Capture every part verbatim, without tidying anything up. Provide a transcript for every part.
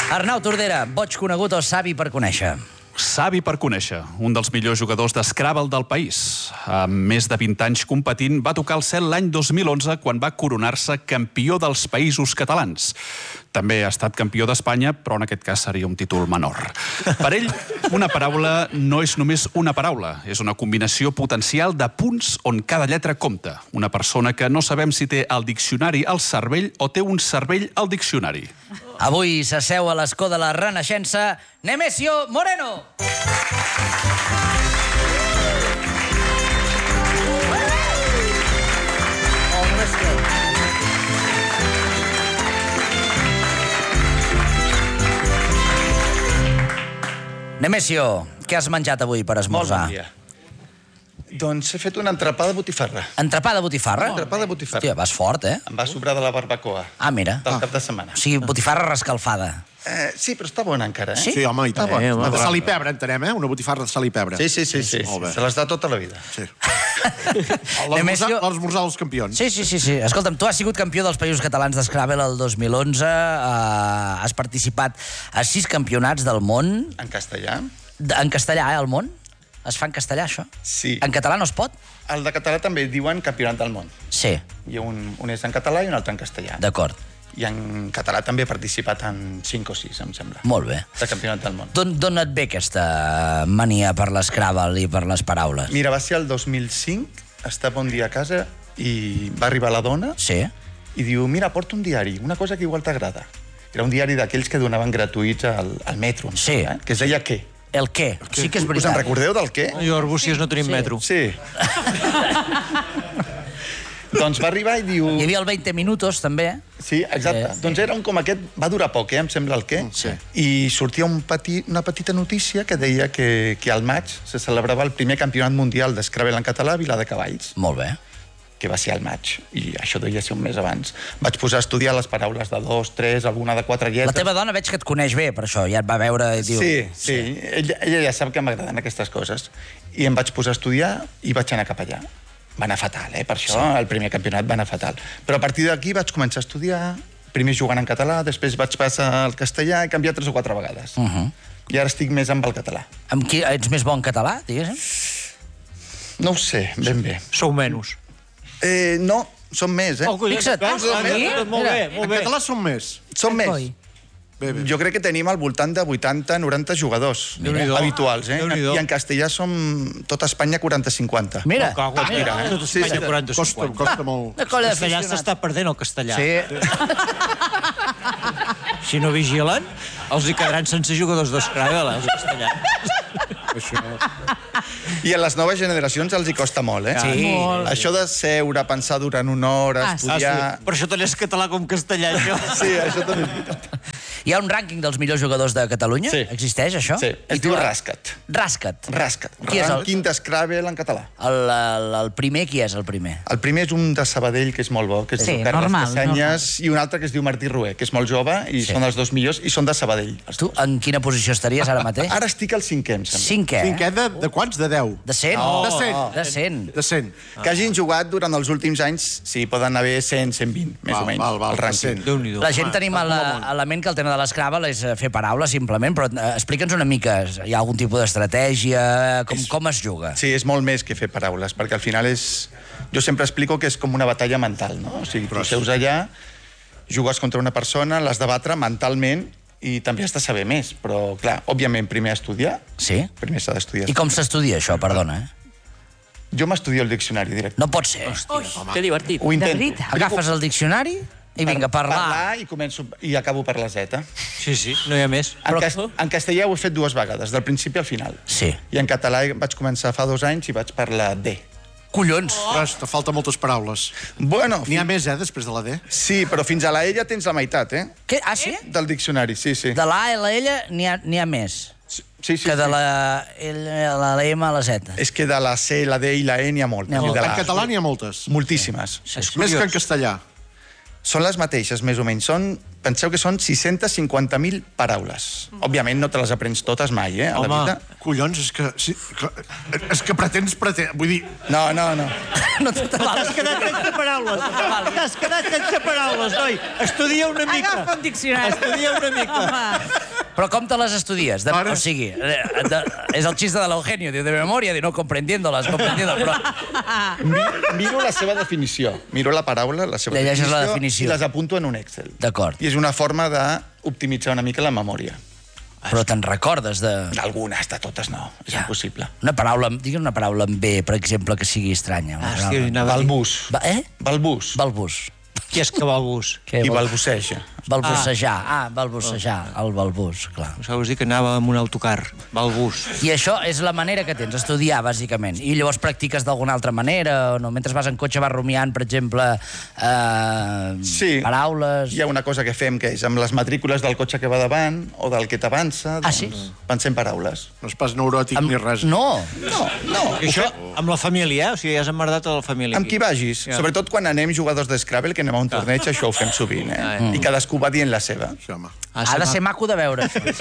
Arnau Tordera, boig conegut o savi per conèixer? Savi per conèixer, un dels millors jugadors d'Scrabble del país. Amb més de vint anys competint, va tocar el cel l'any dos mil onze quan va coronar-se campió dels Països Catalans. També ha estat campió d'Espanya, però en aquest cas seria un títol menor. Per ell, una paraula no és només una paraula, és una combinació potencial de punts on cada lletra compta. Una persona que no sabem si té el diccionari al cervell o té un cervell al diccionari. Avui s'asseu a l'escó de la Renaixença, Nemesio Moreno! Nemesio, què has menjat avui per esmorzar? Molt bon dia. Doncs he fet una entrepà de botifarra. Entrepà de botifarra? Entrepà de botifarra. Hòstia, vas fort, eh? Em va sobrar de la barbacoa. Ah, mira. Del cap de setmana. O sigui, botifarra rescalfada. Eh, sí, però està bona encara, eh? Sí? Sí, home, i tant. Ah, bon. Eh, de sal i pebre, entenem, eh? Una botifarra de sal i pebre. Sí, sí, sí, sí. Molt bé. Se les da tota la vida. Sí. Nemesio- L'esmorzar dels campions. Sí, sí, sí, sí. Escolta'm, tu has sigut campió dels Països Catalans d'Scrabble el dos mil onze, eh, has participat a sis campionats del món, En castellà? de- en castellà, eh, el món? Es fa en castellà, això? Sí. En català no es pot? El de català també diuen campionat del món. Sí, Hi ha un, un és en català i un altre en castellà. d'acord. I en català també he participat en cinc o sis, em sembla. Molt bé. De campionat del món. D'on d'on et ve aquesta mania per l'Scrabble i per les paraules? Mira, va ser el dos mil cinc, estava un dia a casa i va arribar la dona Sí? i diu, mira, porta un diari, una cosa que igual t'agrada. Era un diari d'aquells que donaven gratuïts al, al metro, em Sí. sembla, eh? Que es deia Què. El què? Sí que és Us en veritat. recordeu del Què? Jo a Arbúcies no tenim Sí. metro. Sí. Doncs va arribar i diu... Hi havia el vint minutos, també. Sí, exacte. Sí. Doncs era un com aquest... Va durar poc, eh, em sembla, el Què. Sí. I sortia un petit, una petita notícia que deia que, que al maig se celebrava el primer campionat mundial d'Scrabble en català a Viladecavalls, Molt bé. que va ser al maig, i això devia ser un mes abans. Vaig posar a estudiar les paraules de dos, tres, alguna de quatre La lletres. teva dona veig que et coneix bé, per això. Ja et va veure i diu... Sí, sí. Ella, ella ja sap que m'agraden aquestes coses. I em vaig posar a estudiar i vaig anar cap allà. Va anar fatal, eh? Per això sí. El primer campionat va anar fatal. Però a partir d'aquí vaig començar a estudiar, primer jugant en català, després vaig passar al castellà, he canviat tres o quatre vegades. Uh -huh. I ara estic més amb el català. Amb qui ets més bo en català, diguéssim? No ho sé, ben bé. Sou menys. Eh, no, som més, eh? Oh, collons, Fixa't. veus? Ah, sí? Molt bé, molt En bé. català són més. Som més. Coi. Bé, bé. Jo crec que tenim al voltant de vuitanta noranta jugadors Déu-n'hi-do. habituals, eh? Déu-n'hi-do. I en castellà som tot Espanya quaranta cinquanta. Mira, No, cago en mira. Déu. eh? Tot Sí, Espanya sí. quaranta Costa, cinquanta. costa molt. Una colla El castellà d'aficionats. s'està perdent, el castellà. Sí. Si no vigilen, els hi quedaran sense jugadors d'Scrabble, els castellans. Això... I a les noves generacions els hi costa molt, eh? Sí. Molt. Això de seure, pensar durant una hora, Ah, sí. estudiar... Ah, sí. Per això tant és català com castellà, això. Sí, això també és veritat. Hi ha un rànquing dels millors jugadors de Catalunya? Sí. Existeix, això? Sí, I es tu- diu Rascat. Rascat. Rascat. Qui és el- Rànquing d'Scrabble en català. El, el, el primer, qui és el primer? El primer és un de Sabadell, que és molt bo, que es Sí, diu Carles normal, Casanyes, i un altre que es diu Martí Rué, que és molt jove, i Sí. són els dos millors, i són de Sabadell. els Tu dos. en quina posició estaries ara mateix? Ara estic al cinquè, em sembla. Cinquè. Cinquè de, de quants? De deu? De cent? No. De cent. De cent. De cent. Que hagin jugat durant els últims anys, sí, poden haver cent, cent vint, més Val, o menys, val, val, el rànquing. cent. Déu-n'hi-do. La gent tenim a la, a la ment que el tema de l'Scrabble és eh, fer paraules, simplement, però eh, explica'ns una mica, hi ha algun tipus d'estratègia, com, És- com es juga? Sí, és molt més que fer paraules, perquè al final és... Jo sempre explico que és com una batalla mental, no? O sigui, tu seus allà, jugues contra una persona, l'has de batre mentalment i també has de saber més, però, clar, òbviament, primer estudiar, Sí? primer s'ha d'estudiar. I com s'estudia això, perdona? Eh? Jo m'estudio el diccionari directe. No pot ser. Que divertit. Ho intento. De veritat? Agafes el diccionari i vinga, a parlar. Parlar i començo i acabo per la Z. Sí, sí, no hi ha més. En, cas, en castellà ho he fet dues vegades, del principi al final. Sí. I en català vaig començar fa dos anys i vaig per la D. Collons! Res, te falta moltes paraules. Bueno, N'hi ha més, eh, després de la D? sí, però fins a la E ja tens la meitat, eh? Què? Ah, sí? Del diccionari, sí, sí. De la A a la L n'hi ha, n'hi ha més. Sí, sí, Que de sí. la L a la M a la Z. És que de la C, la D i la E n'hi ha moltes. N'hi ha I de moltes. la En A. català n'hi ha moltes. Moltíssimes. Més que en castellà. Són les mateixes, més o menys. Són, penseu que són sis-centes cinquanta mil paraules. Òbviament no te les aprens totes mai, eh? A la Home, vida. collons, és que... Sí, que és que pretens... pretens vull dir... No, no, no. No te val. T'has quedat sense paraules. T'has quedat sense paraules, noi. Estudia una mica. Agafa un diccionari. Estudia una mica. Home. Però com te les estudies? De, Ara. o sigui, eh, de, és el xiste de l'Eugenio, diu de memòria, diu no comprendiéndoles, comprendiéndoles, però... Mi- Miro la seva definició. Miro la paraula, la seva Llegeixes definició, la definició. i les apunto en un Excel. D'acord. I és una forma d'optimitzar una mica la memòria. Però te'n recordes de... D'algunes, de totes no. És Ja. impossible. Una paraula, digue'm una paraula amb B, per exemple, que sigui estranya. Una Ah, hòstia, paraula. anava a dir... Balbús. Va, eh? Balbús. Balbús. Qui és que va al bus? Què I vol- balbuceja. Balbucejar. Ah, balbucejar, el balbús, clar. Us heu dit que anava amb un autocar. Va al bus. I això és la manera que tens, estudiar, bàsicament. I llavors practiques d'alguna altra manera, o no? Mentre vas en cotxe vas rumiant, per exemple, eh, Sí. paraules... Hi ha una cosa que fem, que és amb les matrícules del cotxe que va davant o del que t'avança, Ah, sí? pensem paraules. No és pas neuròtic Amb... ni res. No, No, no. I això amb la família, eh? O sigui, ja has emmerdat a la família. Amb qui vagis. Ja. Sobretot quan anem jugadors d'Scrabble, que anem a un torneig, això ho fem sovint, eh? Ah, I cadascú va dient la seva. Sí, home. Ah, ha de ser maco de veure, això.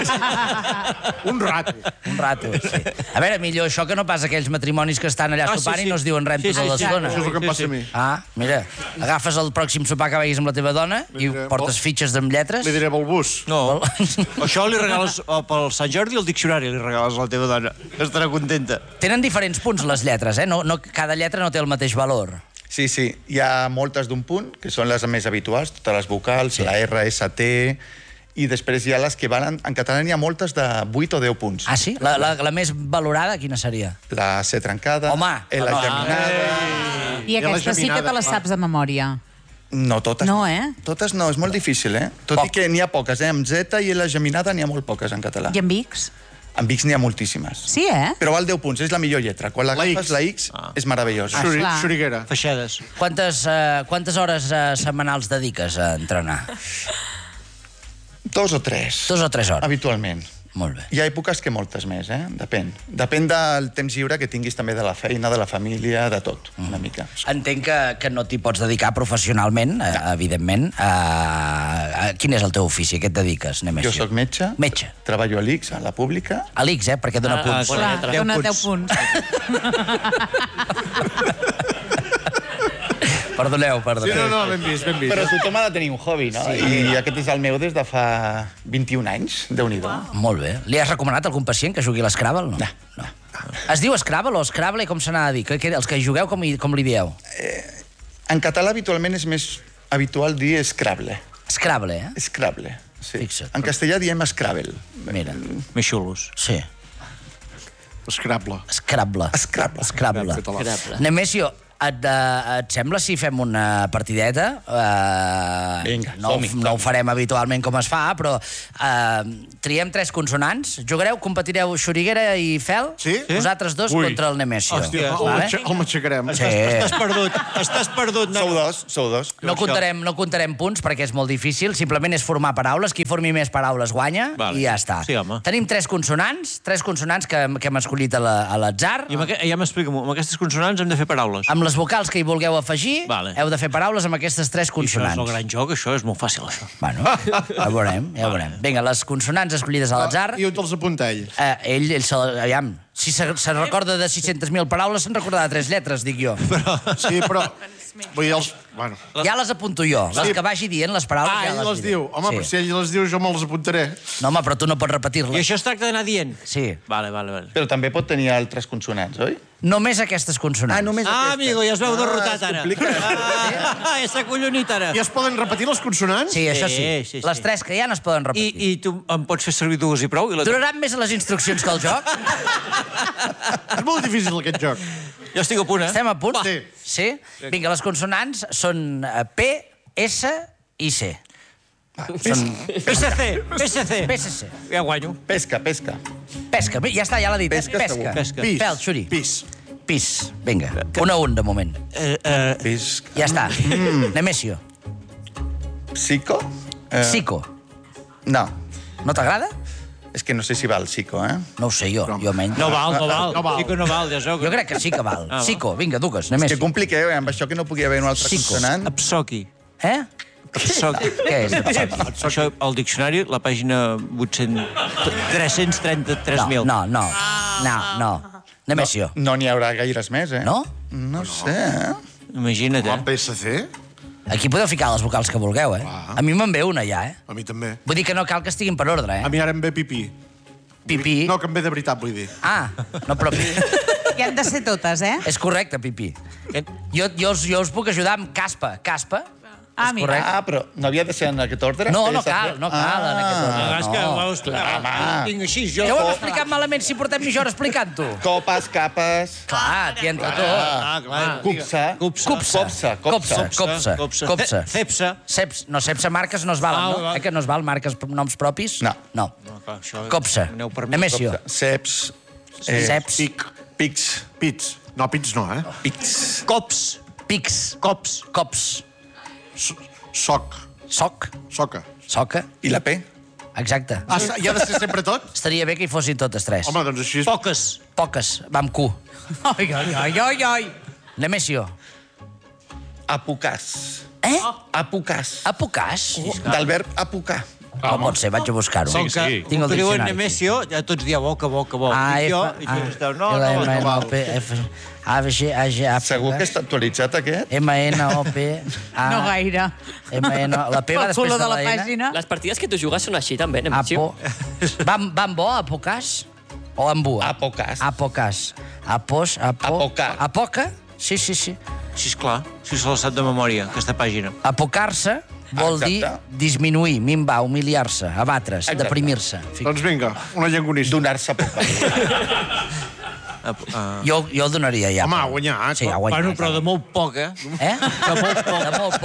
Un rato. Un rato, sí. A veure, millor això que no pas aquells matrimonis que estan allà Ah, sí, sopant sí. i no es diuen res Sí, tota sí, sí. l'estona. Això és el que em passa a mi. Ah, mira, agafes el pròxim sopar que vagis amb la teva dona i diré, portes vol- fitxes amb lletres. Li diré balbús. No, això li regales o pel Sant Jordi el diccionari li regales a la teva dona. Estarà contenta. Tenen diferents punts les lletres, eh? No, no, cada lletra no té el mateix valor. Sí, sí. Hi ha moltes d'un punt, que són les més habituals, totes les vocals, Sí. la R, S, T... I després hi ha les que van... En, en català n'hi ha moltes de vuit o deu punts. Ah, sí? La, la, la més valorada, quina seria? La C trencada, Home, L home. geminada... I I la aquesta sí que geminada. te la saps de memòria. No, totes No, eh? Totes no, és molt difícil, eh? Tot Poc. i que n'hi ha poques, eh? Amb Z i L geminada n'hi ha molt poques en català. I amb X? Amb X n'hi ha moltíssimes. Sí, eh? Però val deu punts, és la millor lletra. Quan l'agafes, X. la X, Ah. és meravellosa. Ah, Xuri, clar. xuriguera. Feixedes. Quantes, uh, quantes hores uh, setmanals dediques a entrenar? Dos o tres. Dos o tres hores. Habitualment. Molt bé. Hi ha èpoques que moltes més, eh? Depèn. Depèn del temps lliure que tinguis també de la feina, de la família, de tot, una mica. Entenc que, que no t'hi pots dedicar professionalment, eh, evidentment. Uh, quin és el teu ofici? A què et dediques, Nemesio? Jo sóc metge. Metge. Treballo a l'I X, a la pública. A l'I X, eh? Perquè dona Ah, punts. ah, Clar, Deu dona punts. deu punts. Perdoneu, Sí, perdoneu. no, no, ben vist, ben vist. Però tothom ha de tenir un hobby, no? Sí. I aquest és el meu des de fa vint-i-un anys, Déu-n'hi-do. Molt bé. Li has recomanat a algun pacient que jugui a l'Scrabble? No. No. no. Es diu Scrabble o Scrabble, com se n'ha de dir? Que, que, els que hi jugueu, com, hi, com li dieu? En català habitualment és més habitual dir Scrabble. Scrabble, eh? Scrabble, sí. Fixa't. En castellà diem Scrabble. Mira, Més xulos. sí. Escrable. Scrabble. Scrabble. Scrabble. Scrabble. Nemesio, et, uh, et sembla si fem una partideta? Uh, Vinga, no, som-hi, no ho som-hi. farem habitualment com es fa, però uh, triem tres consonants. Jugareu, competireu Xuriguera i Fel? Sí? Vosaltres dos Ui. contra el Nemesio. Hòstia, el, Vale? matxe- el matxacarem. Sí. Estàs perdut. Estàs perdut. Sou No. dos, sou dos. No comptarem, no comptarem punts perquè és molt difícil, simplement és formar paraules, qui formi més paraules guanya Vale. i ja està. Sí, home. Tenim tres consonants, tres consonants que, que hem escollit a la- a l'atzar. I amb, aqu ja m'explica, amb aquestes consonants hem de fer paraules. Amb les vocals que hi vulgueu afegir, Vale. heu de fer paraules amb aquestes tres I això és consonants. el gran joc, això és molt fàcil, això. Bueno, ja ho veurem, ja ho veurem. Vinga, les consonants escollides a l'atzar. I on te'ls apunta ell? Eh, ell, ell se, aviam, si se, se recorda de sis-centes mil paraules, se'n recorda de tres lletres, dic jo. Sí, però... Vull dir, els... Bueno. Ja les apunto jo, les Sí. que vagi dient, les paraules Ah, ja ell les diré. diu. Home, però si ell les diu, jo me les apuntaré. No, home, però tu no pots I repetir-les. això es tracta d'anar dient? Sí. Vale, vale, vale. Però també pot tenir altres consonants, oi? Només aquestes consonants. Ah, només Ah, aquesta. amigo, ja es veu derrotat, es ara. complica. Ah, ja s'ha collonit, ara. I es poden repetir les consonants? Sí, això sí. Sí, sí, sí. Les tres que hi ha no es poden I, repetir. I tu em pots fer servir dues i prou? I la... Duraran més les instruccions que el joc? És molt difícil, aquest joc. Jo estic a punt, eh? Estem a punt? Va. Sí. Sí? Vinga, les consonants són eh, P, S i C. Són P S C, P S C. P S C. Ja guanyo. Pesca, pesca. Pesca. Ja està, ja l'ha dit. eh? Pesca, Pesca. segur. Pesca. Pis. Pèl, Xuri. Pis. Pis. Vinga, un a un, de moment. Eh, eh, Pesca. Ja està. Mm. Nemesio. Psico? Eh, Psico. No. No t'agrada? És que no sé si va el psico, eh? No ho sé jo, jo menys. no val, no val. No val. Sí que no val, ja sóc. Jo crec que sí que val. Ah, va. Psico, vinga, dues, Que Nemesio. compliqueu, eh? Amb això que no pugui haver una altra Psico. consonant. Absoqui. Eh? Soc... Què és? Això, al diccionari, la pàgina vuit-cents... tres-cents trenta-tres mil. No, no, no, no, no. Nemesio. No n'hi haurà gaires més, eh? No? No sé, eh? Imagina't, El eh? P S C? Aquí podeu ficar les vocals que vulgueu, eh? A mi me'n ve una ja, eh? A mi també. Vull dir que no cal que estiguin per ordre, A eh? mi ara em ve pipí. Pipí. No, que em ve de veritat, vull dir. Ah, no, però... I han de ser totes, eh? És correcte, pipí. Jo, jo, us, jo us puc ajudar amb caspa. Caspa? Ah, És mira. correcte. Ah, però no havia de ser en aquest ordre? No, P no S C? cal, no cal en aquest ordre. Ah, és que, No. veus, clar, Home. tinc així, jo... Ja ho hem explicat malament si portem mitja hora explicant-ho. Copes, capes... Clar, t'hi entra tot. Ah, clar. Cupsa. Cupsa. Copsa. Copsa, Copsa. copsa. Copsa. Copsa. Copsa. Ce- Cepsa. Ceps. No, Cepsa marques no es valen, Ah, no? va. Eh, que no es val marques noms propis? No. No. No, clar, això... Copsa. Aneu per mi. Nemesio. Ceps... Eh, Ceps. Pic. Pics. Pits. No, pits no, eh? Pics. Cops. Pics. Cops. Cops. S- Soc. Soc. Soca. Soca. I la P? Exacte. Ah, i ha de ser sempre tot? Estaria bé que hi fossin totes tres. Home, doncs així és... Poques. Poques. Va amb Q. Ai, ai, ai, ai, ai. Nemesio. Apucàs. Eh? Apucàs. Apocàs? Del verb apucar. No pot ser, vaig a buscar-ho. Com que, sí. Tinc el com que diuen diccionari Nemesio, ja tots dieu boca, boca, boca. A, I F, jo, A, i tu esteu, no, L, no, M, no N, val. O, P, F, A, B, C, A, G, A, P, Segur que està actualitzat, aquest? M, N, O, P, A... No gaire. M, N, la P va El després color de de la la N. pàgina. Les partides que tu jugues són així, també, Nemesio. Apo... Va, amb- va amb bo, apocàs? O amb bua? Apocàs. Apocàs. Apos, apo... Apocar. Apoca? Sí, sí, sí. Sí, esclar. Sí, se l'ha sap de memòria, aquesta pàgina. Apocar-se vol Exacte. dir disminuir, minvar, humiliar-se, abatre's, Exacte. deprimir-se. Doncs vinga, una llengonissa. Donar-se a pocar. Uh, uh, Jo, jo el donaria ja. Home, però- ha guanyat. Sí, ha guanyat. bueno, però de molt poc, eh? Eh? De molt poc. De molt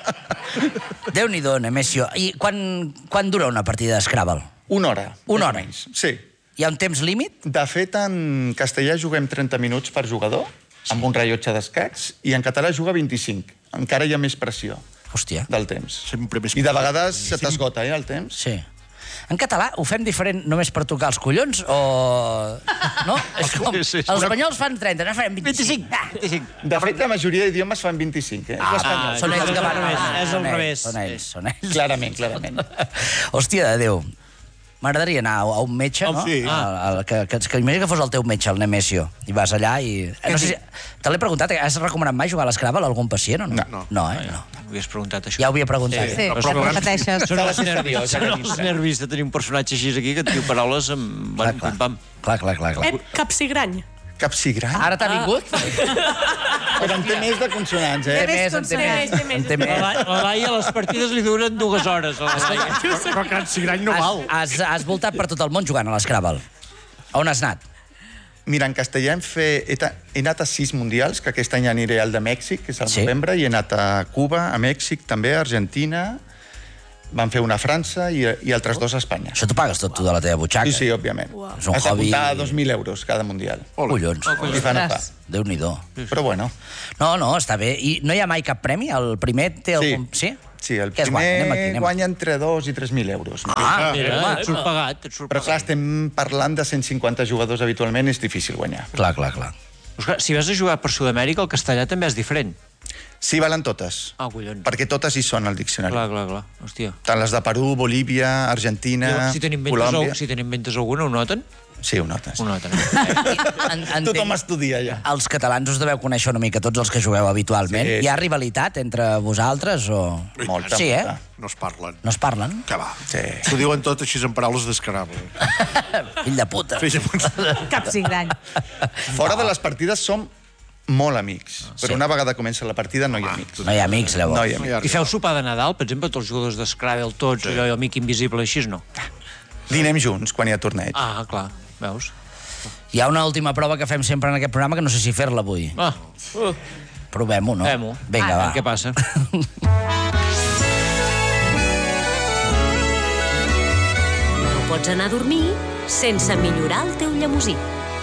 poc. Déu-n'hi-do, Nemesio. I quan, quan dura una partida d'Scrabble? Una hora. Una més o hora? menys. Sí. Hi ha un temps límit? De fet, en castellà juguem trenta minuts per jugador, amb un rellotge d'escacs, i en català juga vint-i-cinc. Encara hi ha més pressió Hòstia. del temps. Sempre més... I de vegades se t'esgota, eh, el temps. Sí. En català ho fem diferent només per tocar els collons o... No? És com... Sí, sí. Els espanyols fan trenta, no farem vint-i-cinc. vint-i-cinc. vint-i-cinc. De fet, la majoria d'idiomes fan vint-i-cinc, eh? Ah, L'espanyol. són ells és que al van... revés, és al Són ells, revés. Són ells, són ells. Clarament, clarament. Hòstia de Déu. M'agradaria anar a un metge, Oh, no? sí. Ah. El, que, que, que imagina que fos el teu metge, el Nemesio, i vas allà i... Eh, no sé si... Te l'he preguntat, has recomanat mai jugar a l'Scrabble a algun pacient o no? No. No, eh? No. Ho havies preguntat, això. Ja ho havia preguntat. Sí, Però ja problemes- repeteixes. Són S'ha de els ser nervis, seriós, són aquest els nervis de tenir un personatge així aquí que et diu paraules amb... Clar, Bueno, clar. pim, pam. Clar, clar, clar, clar. Ep, capsigrany. Capsigrany. Ara t'ha vingut? Però en té més de consonants, Té eh? més, en té Té més. més, té més. En té La, més. La- la Laia, les partides li duren dues hores. A la Laia. Però que cigrany no val. Has, has, has voltat per tot el món jugant a l'Scrabble. On has anat? Mira, en castellà hem, fe... he, ta... he anat a sis mundials, que aquest any aniré al de Mèxic, que és al Sí. novembre, i he anat a Cuba, a Mèxic, també, a Argentina, van fer una a França i, i altres dos a Espanya. Això t'ho pagues tot tu de la teva butxaca? Sí, sí, òbviament. És un Has de hobby- comptar dos mil euros cada mundial. Collons. I fa no fa. Déu-n'hi-do. Però bueno, No, no, està bé. I no hi ha mai cap premi? El primer té Sí. algun... Sí? sí, el Què es primer guanya? Anem aquí, anem guanya entre dos i tres mil euros. Ah, Mira, home. et surt pagat, et surt Però clar, pagat. estem parlant de cent cinquanta jugadors habitualment, és difícil guanyar. Clar, clar, clar. Oscar, si vas a jugar per Sud-amèrica, el castellà també és diferent. Sí, valen totes. Ah, collons. Perquè totes hi són al diccionari. Clar, clar, clar. Hòstia. Tant les de Perú, Bolívia, Argentina, Llavors, si tenim ventes, Colòmbia... si tenim ventes alguna, ho noten? Sí, ho notes. Ho noten. En, entenc, Tothom estudia ja. els catalans us deveu conèixer una mica, tots els que jugueu habitualment. Sí. Hi ha rivalitat entre vosaltres o... Molta, Sí, eh? molta. No es parlen. No es parlen? Que va. Sí. S'ho diuen tot així en paraules d'escarable. Fill de puta. Fill de puta. Capsigrany. Fora de les partides som molt amics, però una vegada comença la partida no hi ha amics. No hi ha amics, No llavors. hi ha amics. I feu sopar de Nadal, per exemple, tots els jugadors d'Scrabble, tots, allò, i el mic invisible, així, no? Dinem junts quan hi ha torneig. Ah, clar, veus? Hi ha una última prova que fem sempre en aquest programa que no sé si fer-la avui. Ah, Provem-ho, no? fem-ho. Vinga, Ah, va. què passa? No pots anar a dormir sense millorar el teu llemosí.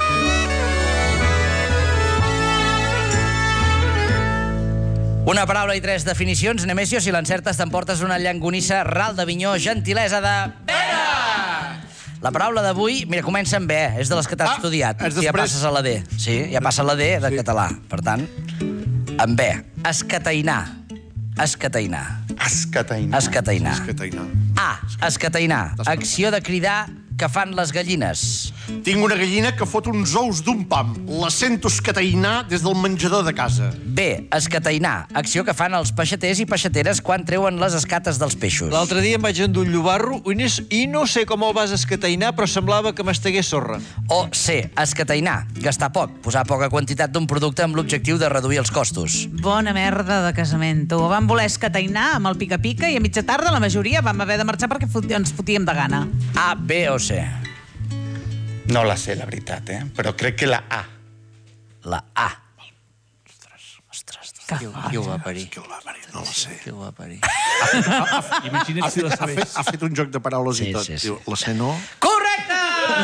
Una paraula i tres definicions. Nemesio, si l'encertes t'emportes una llangonissa ral d'Avinyó, gentilesa de... Vera! La paraula d'avui, mira, comença amb B, és de les que t'has Ah, estudiat. és Ja després. passes a la D. Sí, ja passa a la D de català. Per tant, amb B. Escatainar. escatainar. Escatainar. Escatainar. Escatainar. A, escatainar. Acció de cridar que fan les gallines. Tinc una gallina que fot uns ous d'un pam. La sento escatainar des del menjador de casa. B, escatainar. Acció que fan els peixaters i peixateres quan treuen les escates dels peixos. L'altre dia em vaig endur un llobarro i no sé com el vas escatainar, però semblava que m'estagués sorra. O C, escatainar. Gastar poc. Posar poca quantitat d'un producte amb l'objectiu de reduir els costos. Bona merda de casament. Ho vam voler escatainar amb el pica-pica i a mitja tarda la majoria vam haver de marxar perquè fot- ens fotíem de gana. A, B o C? No la sé, la veritat, eh? Però crec que la A. La A. Que Qui ho va parir? Qui el va parir? No la sé. Qui ho va parir? Ha fet, ha fet, ha fet un joc de paraules Sí, i tot. sí, sí. Diu, la sé no? Correcte!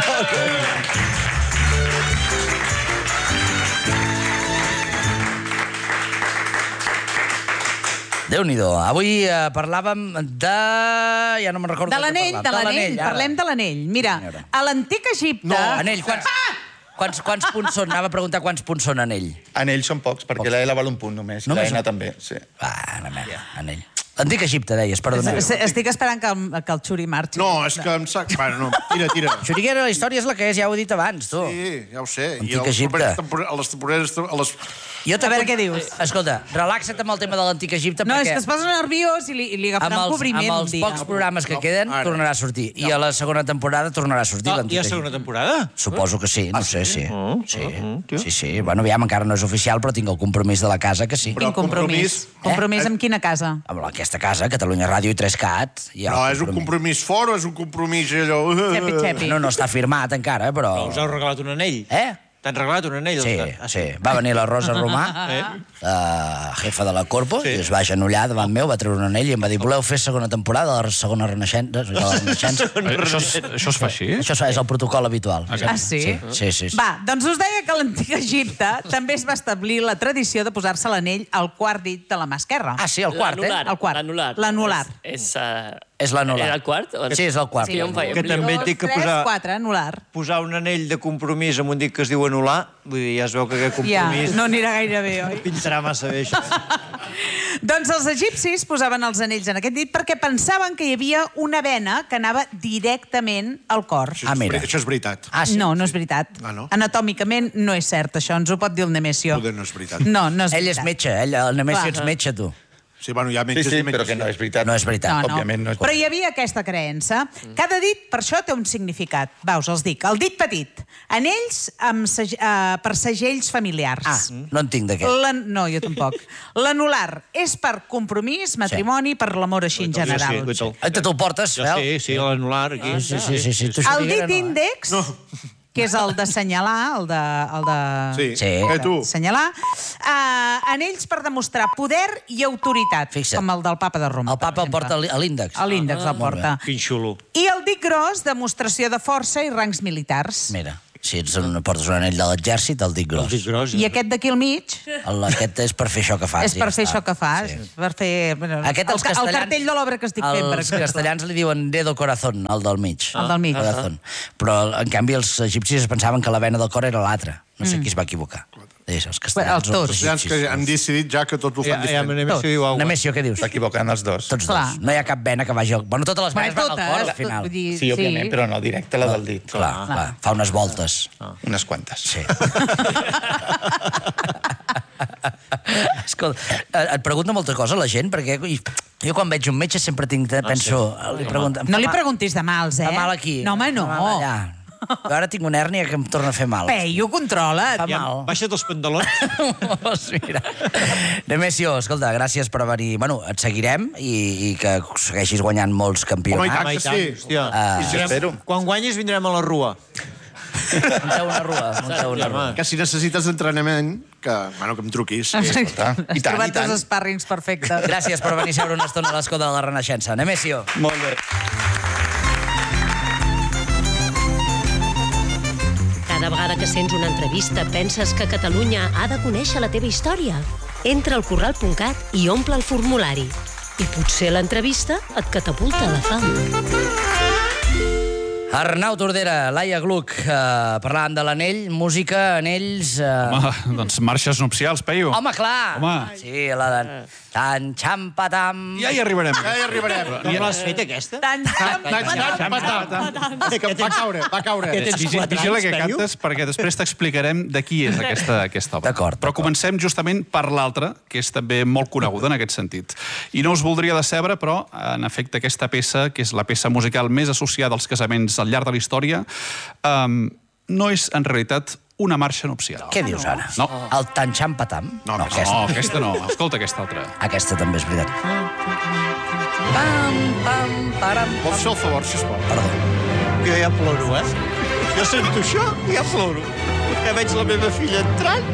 Déu-n'hi-do. Avui eh, parlàvem de... Ja no me'n recordo De què l'anell, de parlàvem. l'anell. ara. Parlem de l'anell. Mira, Senyora. a l'antic Egipte... No, anell, quants, quants, quants punts són? Anava a preguntar quants punts són anell. Anells són pocs, perquè la L val un punt només. Només la N un? també, sí. Va, una merda, anell. L'antic Egipte, deies, perdona. Es- Estic esperant que, el- que el Xuri marxi. No, és que em sac... Bueno, no, tira, tira. Xuriguera, la història és la que és, ja ho he dit abans, tu. Sí, ja ho sé. Antic I els Egipte. properes tempor- a les temporades... A les... Jo A veure què dius. Escolta, relaxa't amb el tema de l'antic Egipte, No, és perquè que es posa nerviós i li, i li amb agafarà un els, cobriment amb un els dia. pocs programes que No, queden ara. tornarà a sortir. I a la segona temporada tornarà a sortir Ah, l'antic hi ha Egipte. segona temporada? Suposo que sí, no Ah, sé, sí. Mm, Sí, mm, tio. sí, sí. Bueno, aviam, encara no és oficial, però tinc el compromís de la casa que sí. Però- Quin compromís? compromís, Compromís eh? amb quina casa? Amb aquesta casa, Catalunya Ràdio i tres cat. Hi ha No, el és un compromís fort o és un compromís allò... Xepi, xepi. No, no està firmat encara, però... Però us heu regalat un anell? Eh? T'han regalat un anell? Sí, Ah, sí. Va venir la Rosa Romà, la jefa de la Corpo, i es va agenollar davant meu, va treure un anell i em va dir voleu fer segona temporada de la segona renaixença? De la renaixença? Eh, Això, es, això es fa així? Això és el protocol habitual. Ah, sí? Sí, sí, sí. sí. Va, doncs us deia que a l'antic Egipte també es va establir la tradició de posar-se l'anell al quart dit de la mà esquerra. Ah, sí, el quart, eh? El quart. L'anular. L'anular. És, és, uh... És l'anular. Era el quart? O... Sí, és el quart. És que jo em feia Que un lío. també Dos, té que tres, posar- quatre, anular. Posar un anell de compromís amb un dit que es diu anular, vull dir, ja es veu que aquest Ja, compromís no anirà gaire bé, oi? pintarà massa bé, això. Doncs els egipcis posaven els anells en aquest dit perquè pensaven que hi havia una vena que anava directament al cor. Ah, mira. Això és veritat. Ah, sí. No, no és veritat. Ah, no? Anatòmicament no és cert, això. Ens ho pot dir el Nemesio. Poder no és veritat. No, no és Ell és veritat. metge, ell, el Nemesio Clar. ets metge, tu. Sí, bueno, hi ha Sí, metges sí, i metges. però que no és veritat. No és veritat. No, no. Òbviament no és Però hi havia aquesta creença. Cada dit, per això, té un significat. Veus, els dic. El dit petit. Anells amb seg uh, per segells familiars. Ah, no en tinc d'aquest. L'an- No, jo tampoc. L'anular és per compromís, matrimoni, per l'amor així en general. Sí, sí, Ai, te te'l portes, Jo Fel? sí, sí, l'anular aquí. Sí, sí, sí. sí. Tu, El Xuriguera, dit no, eh? índex, que és el d'assenyalar, el de... El de... Sí. Sí. Eh, tu? Assenyalar. Uh, anells per demostrar poder i autoritat, Fixa't. com el del papa de Roma. El papa per el porta exemple. a l'índex. A l'índex el porta. Quin xulo. I el dit gros, demostració de força i rangs militars. Mira, si ets un, portes un anell de l'exèrcit, el dic gros. El dit gros. I aquest d'aquí al mig El, aquest és per fer això que fas. és per ja fer està. això que fas, Sí. per fer... Bueno, Aquest, el, els ca- el castellans... cartell de l'obra que estic fent, per Els exemple. castellans li diuen dedo corazón, el del mig. El del mig. Corazón. Però, en canvi, els egipcis es pensaven que la vena del cor era l'altra. No sé qui es va equivocar. Deix, els castellans Bueno, o els els tots. Els que han decidit ja que tot ho Ja, fan ja diferent. me n'he diu alguna. Nemesio, què dius? S'equivoquen els dos. Tots Clar. dos. No hi ha cap vena que vagi al... Bueno, totes les Bueno, venes van al totes, cor, al tot- final. vull dir, Sí, òbviament, però no directe la del dit. Clar, clar. Fa unes voltes. Unes quantes. Sí. Escolta, eh, et pregunta moltes coses la gent, perquè ui, jo quan veig un metge sempre tinc, penso... Li pregunto, No li preguntis de mals, eh? Fa mal aquí. No, home, no. Fa mal allà. Jo ara tinc una hèrnia que em torna a fer mal. Peyu, controla't. Fa Ja, mal. baixa't els pantalons. Pues mira. Nemesio, escolta, gràcies per haver-hi... Bueno, et seguirem i, i que segueixis guanyant molts Home, i campionats. tant Home, que i tant, sí. hòstia. Ah. Vindrem- Espero. Quan guanyis vindrem a la rua. Munteu una rua, munteu una rua. Que si necessites entrenament, que, bueno, que em truquis. escolta. I Has tant, trobat i tant. els spàrrings perfectes. Gràcies per venir a seure una estona a l'escó de la Renaixença. Nemesio. Molt bé. Cada vegada que sents una entrevista penses que Catalunya ha de conèixer la teva història. Entra al corral punt cat i omple el formulari. I potser l'entrevista et catapulta a la fama. Arnau Tordera, Laia Gluck, eh, parlàvem de l'anell, música, anells... Eh... Home, doncs marxes nupcials, Peyu. Home, clar! Home. Sí, la de... Tan xampatam. Ja hi arribarem. Ja hi arribarem. Com l'has fet, aquesta? Tan Que va caure, va caure. Vigila que cantes, perquè després t'explicarem de qui és aquesta, aquesta obra. D'acord, Però comencem justament per l'altra, que és també molt coneguda en aquest sentit. I no us voldria decebre, però, en efecte, aquesta peça, que és la peça musical més associada als casaments al llarg de la història, um, no és, en realitat, una marxa nupcial. Què dius ara? No. El tan xampatam? No, no, aquesta. no, aquesta no. Escolta aquesta altra. Aquesta també és veritat. Pam, pam, param, Vols fer el favor, sisplau? Perdó. Jo ja ploro, eh? Jo sento això i ja ploro. Ja veig la meva filla entrant.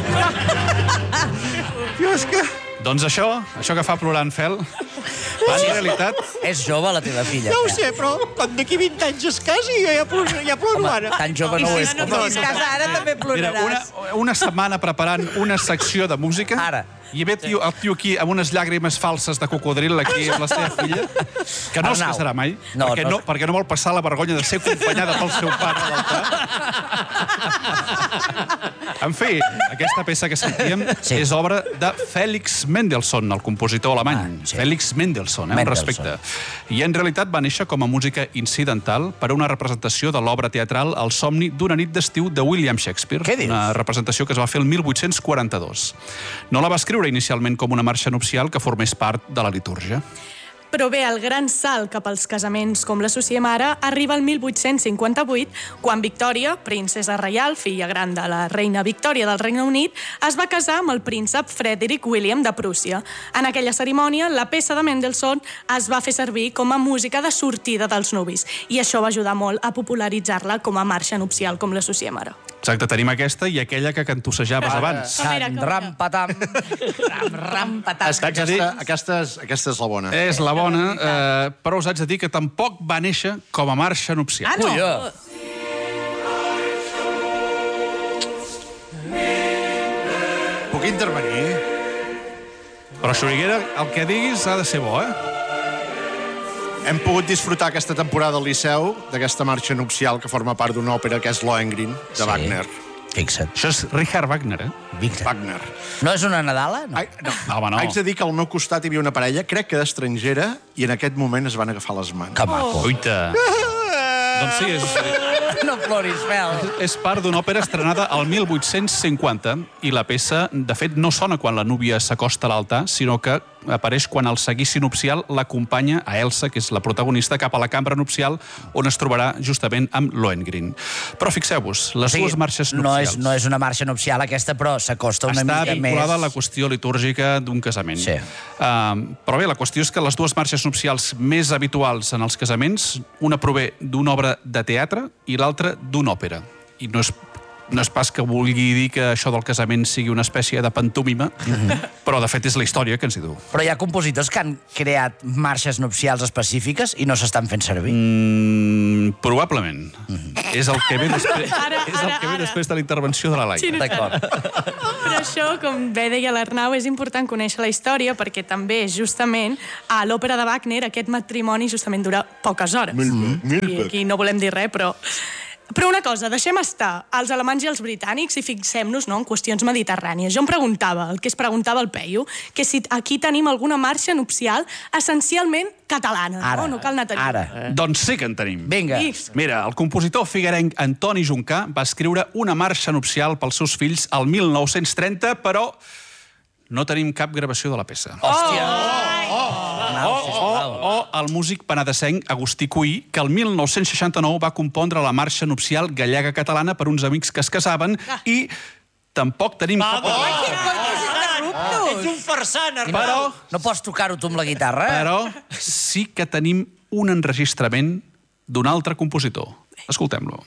Jo és que... Doncs això, això que fa plorar en Fel, en realitat... És jove, la teva filla. Ja ho sé, però quan d'aquí vint anys es casi, jo ja ploro, ja ploro Home, ara. tan jove no ho és. No, si es casa ara també Mira, una, ploraràs. una setmana preparant una secció de música... Ara. I ve tio, el tio aquí amb unes llàgrimes falses de cocodril aquí amb la seva filla, que no es Arnau. casarà mai, No, perquè, no. no, perquè no vol passar la vergonya de ser acompanyada pel seu pare a l'altar. En fi, aquesta peça que sentíem Sí. és obra de Félix Mendelssohn, el compositor alemany. Ah, sí. Félix Mendelssohn, eh, un Mendelssohn. respecte. I en realitat va néixer com a música incidental per a una representació de l'obra teatral El somni d'una nit d'estiu de William Shakespeare. Què dius? Una representació que es va fer el mil vuit-cents quaranta-dos. No la va escriure inicialment com una marxa nupcial que formés part de la litúrgia. Però bé, el gran salt cap als casaments com l'associem ara arriba el mil vuit-cents cinquanta-vuit, quan Victòria, princesa reial, filla gran de la reina Victòria del Regne Unit, es va casar amb el príncep Frederick William de Prússia. En aquella cerimònia, la peça de Mendelssohn es va fer servir com a música de sortida dels nuvis, i això va ajudar molt a popularitzar-la com a marxa nupcial, com l'associem ara. Exacte, tenim aquesta i aquella que cantussejaves abans. Com era, Sant com era? rampatam. Ram, ram, patam. Haig de dir- Aquesta, aquesta, és, aquesta és la bona. És la bona, eh, però us haig de dir que tampoc va néixer com a marxa nupcial. Ah, no? Colló. Puc intervenir? Però, Xuriguera, el que diguis ha de ser bo, eh? Hem pogut disfrutar aquesta temporada al Liceu d'aquesta marxa nupcial que forma part d'una òpera que és Lohengrin, de Sí. Wagner. Fixa't. Això és Richard Wagner, eh? Victor. Wagner. No és una Nadala? No. Ai, no. No, home, no. Haig de dir que al meu costat hi havia una parella, crec que d'estrangera, i en aquest moment es van agafar les mans. Que maco. Uita. Doncs sí, és, No ploris, Fel. és part d'una òpera estrenada al mil vuit-cents cinquanta i la peça, de fet, no sona quan la núvia s'acosta a l'altar, sinó que apareix quan el seguici nupcial l'acompanya a Elsa, que és la protagonista, cap a la cambra nupcial, on es trobarà justament amb Lohengrin. Però fixeu-vos, les O sigui, dues marxes no nupcials... és, no és una marxa nupcial aquesta, però s'acosta una està mica més... vinculada a la qüestió litúrgica d'un casament. Sí. Uh, però bé, la qüestió és que les dues marxes nupcials més habituals en els casaments, una prové d'una obra de teatre i l'altra d'una òpera. I no és, no és pas que vulgui dir que això del casament sigui una espècie de pantomima, però de fet és la història que ens hi du. Però hi ha compositors que han creat marxes nupcials específiques i no s'estan fent servir. Mm, probablement. És el que ve després, Ara, és el ara, que ve ara. després de la intervenció de la Laia. D'acord. Però això, com bé deia l'Arnau, és important conèixer la història perquè també, justament, a l'òpera de Wagner aquest matrimoni justament dura poques hores. I aquí no volem dir res, però... Però una cosa, deixem estar els alemanys i els britànics i fixem-nos, no, en qüestions mediterrànies. Jo em preguntava, el que es preguntava el Peyu, que si aquí tenim alguna marxa nupcial essencialment catalana, Ara, no? No cal anar tan lluny. ara. Doncs sí que en tenim. Vinga. Ix. Mira, el compositor figuerenc Antoni Juncà va escriure una marxa nupcial pels seus fills al mil nou-cents trenta, però no tenim cap gravació de la peça. Hòstia! O, o, o el músic penedesenc Agustí Cuí, que el mil nou-cents seixanta-nou va compondre la marxa nupcial gallega-catalana per uns amics que es casaven i tampoc tenim cap... Ets un farsant, Arnau. Però, No pots tocar-ho tu amb la guitarra? però sí que tenim un enregistrament d'un altre compositor. Escoltem-lo.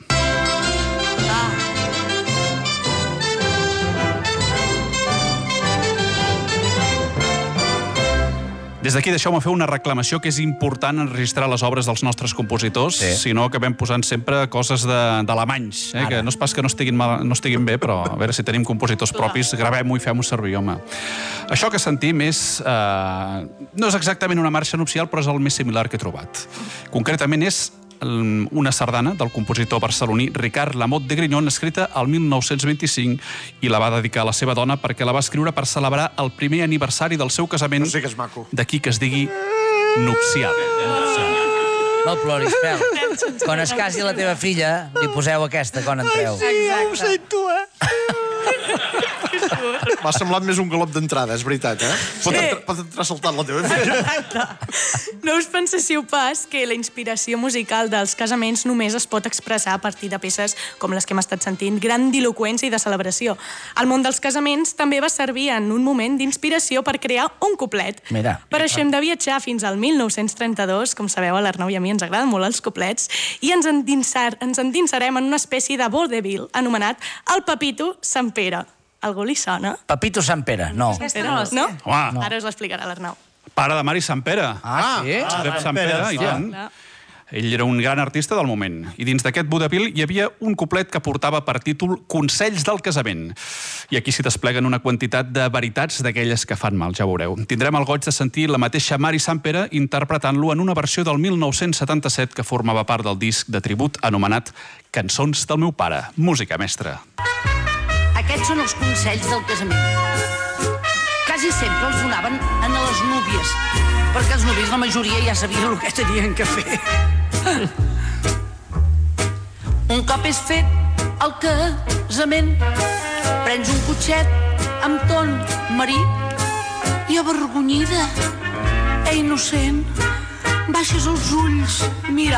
Des d'aquí deixeu-me fer una reclamació que és important enregistrar les obres dels nostres compositors, Sí. si no acabem posant sempre coses de- d'alemanys, eh? que no és pas que no estiguin, mal, no estiguin bé, però a veure si tenim compositors propis, gravem-ho i fem-ho servir, home. Això que sentim és... Eh, no és exactament una marxa nupcial, però és el més similar que he trobat. Concretament és una sardana del compositor barceloní Ricard Lamotte de Grignon, escrita al mil nou-cents vint-i-cinc, i la va dedicar a la seva dona perquè la va escriure per celebrar el primer aniversari del seu casament. No sé que és maco. D'aquí que es digui nupcial. No ploris, Fel. Quan es casi la teva filla, li poseu aquesta quan entreu. Exacte. Ho sento, eh? M'ha semblat més un galop d'entrada, és veritat, eh? Pot, Sí. entrar, pot entrar saltant la teva filla. No us penséssiu pas que la inspiració musical dels casaments només es pot expressar a partir de peces com les que hem estat sentint, grandiloqüència i de celebració. El món dels casaments també va servir en un moment d'inspiració per crear un cuplet. Mira. Per això hem de viatjar fins al mil nou-cents trenta-dos, com sabeu, a l'Arnau i a mi ens agraden molt els cuplets, i ens, endinsar, ens endinsarem en una espècie de vodevil anomenat El Pepito Sant Pere. Algú li sona? Pepito Sant Pere, no. Aquesta no la sé. No? Home, Ara us l'explicarà l'Arnau. pare de Mari Sant Pere. Ah, sí? Josep Sant Pere, i tant. Clar. Ell era un gran artista del moment. I dins d'aquest vodevil hi havia un cuplet que portava per títol Consells del casament. I aquí s'hi despleguen una quantitat de veritats d'aquelles que fan mal, ja veureu. Tindrem el goig de sentir la mateixa Mari Sant Pere interpretant-lo en una versió del mil nou-cents setanta-set que formava part del disc de tribut anomenat Cançons del meu pare. Música, mestre. Aquests són els consells del casament. Quasi sempre els donaven a les núvies, perquè els núvies, la majoria, ja sabien el que tenien que fer. Un cop és fet el casament, prens un cotxet amb ton marit i avergonyida e innocent baixes els ulls, mira